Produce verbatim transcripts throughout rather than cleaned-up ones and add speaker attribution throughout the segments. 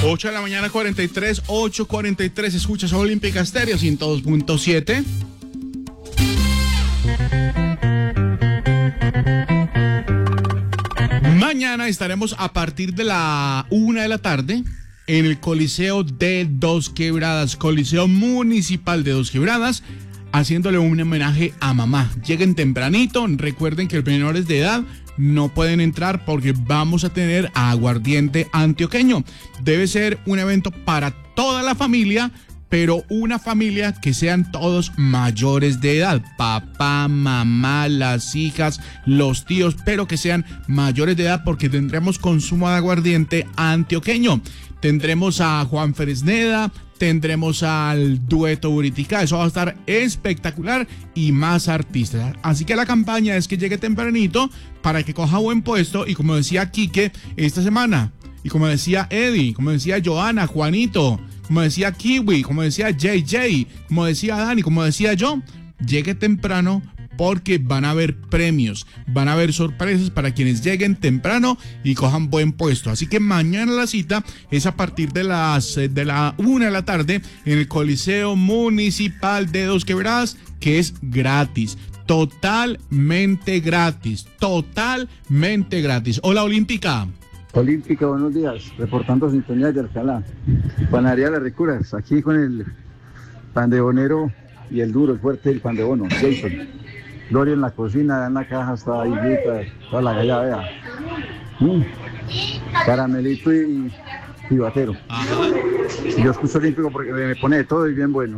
Speaker 1: ocho de la mañana, cuarenta y tres, ocho cuarenta y tres, escuchas Olímpica Estéreo ciento dos punto siete. Mañana estaremos a partir de la una de la tarde en el Coliseo de Dos Quebradas, Coliseo Municipal de Dos Quebradas, haciéndole un homenaje a mamá. Lleguen tempranito, recuerden que los menores de edad no pueden entrar porque vamos a tener aguardiente antioqueño. Debe ser un evento para toda la familia, pero una familia que sean todos mayores de edad, papá, mamá, las hijas, los tíos, pero que sean mayores de edad porque tendremos consumo de aguardiente antioqueño. Tendremos a Juan Fresneda, tendremos al dueto Buritica, eso va a estar espectacular y más artistas. Así que la campaña es que llegue tempranito para que coja buen puesto y como decía Quique esta semana, y como decía Eddie, como decía Joana, Juanito, como decía Kiwi, como decía J J, como decía Dani, como decía yo, llegue temprano porque van a haber premios, van a haber sorpresas para quienes lleguen temprano y cojan buen puesto. Así que mañana la cita es a partir de las de la una de la tarde en el Coliseo Municipal de Dos Quebradas, que es gratis. Totalmente gratis, totalmente gratis. Hola Olímpica.
Speaker 2: Olímpica, buenos días, reportando sintonía de Alcalá. Panadería Las Ricuras, aquí con el pan de bonero y el duro, el fuerte del pan de bono, Jason. Gloria en la cocina, en la caja está ahí, toda la galla, vea. Mm. Caramelito y, y batero. Ajá. Yo escucho Olímpico porque me pone de todo y bien bueno.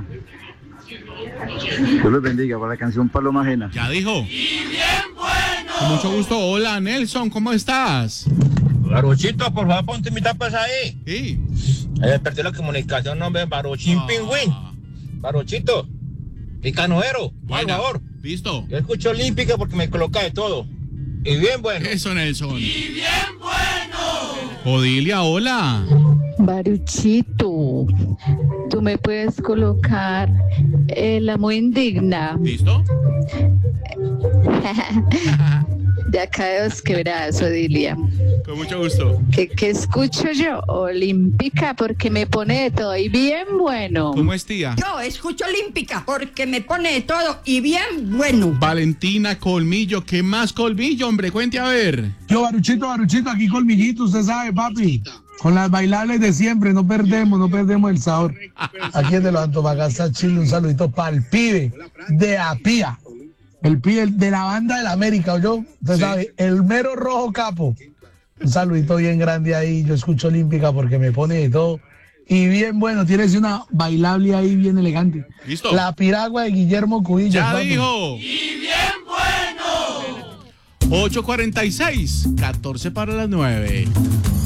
Speaker 2: Dios los bendiga para la canción Paloma Ajena.
Speaker 1: Ya dijo. Y bien bueno. Con mucho gusto. Hola Nelson, ¿cómo estás?
Speaker 3: Baruchito, por favor, ponte mi tapas ahí.
Speaker 1: Sí.
Speaker 3: Eh, perdí la comunicación, nombre, Baruchín ah. Pingüín. Baruchito. Y canoero, por favor.
Speaker 1: Listo.
Speaker 3: Yo escucho Olímpica porque me coloca de todo. Y bien bueno.
Speaker 1: Eso, Nelson. Y bien bueno. Odilia, hola.
Speaker 4: Baruchito, tú me puedes colocar eh, la muy indigna.
Speaker 1: ¿Listo?
Speaker 4: De acá de Dos Quebradas, Odilia.
Speaker 1: Con mucho gusto.
Speaker 4: ¿Qué, qué escucho yo? Olímpica porque me pone de todo y bien bueno.
Speaker 1: ¿Cómo es, tía?
Speaker 5: Yo escucho Olímpica porque me pone de todo y bien bueno.
Speaker 1: Valentina Colmillo, ¿qué más Colmillo, hombre? Cuente a ver.
Speaker 6: Yo, Baruchito, Baruchito, aquí Colmillito, usted sabe, papi. Con las bailables de siempre, no perdemos, no perdemos el sabor. Aquí es de los Antofagasta, Chile, un saludito para el pibe de Apía. El pibe de la banda de la América, ¿o yo? Usted sí sabe, el mero rojo capo. Un saludito bien grande ahí, yo escucho Olímpica porque me pone de todo. Y bien bueno, tienes una bailable ahí bien elegante.
Speaker 1: ¿Listo?
Speaker 6: La piragua de Guillermo Cubillos.
Speaker 1: Ya
Speaker 6: papi.
Speaker 1: dijo. Y bien bueno. ocho cuarenta y seis, catorce para las nueve.